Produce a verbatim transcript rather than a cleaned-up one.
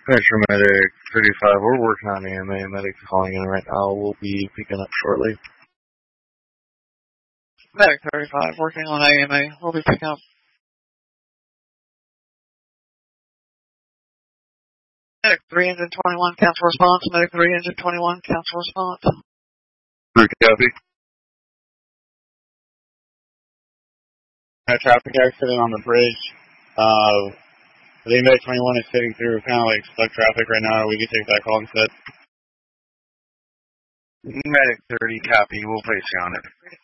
Metro Medic thirty-five, we're working on A M A. Medic's calling in right now. We'll be picking up shortly. Medic thirty-five, working on A M A. We'll be picking up. Medic three engine twenty-one, cancel response. Medic three engine twenty-one, cancel response. Three copy. A traffic accident on the bridge. Uh, the Medic twenty-one is sitting through kind of like stuck traffic right now. We can take that call instead. Medic thirty, copy. We'll place you on it.